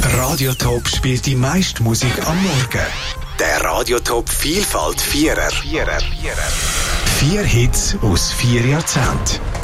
Radiotop spielt die meiste Musik am Morgen. Der Radiotop Vielfalt Vierer. 4 Hits aus 4 Jahrzehnten.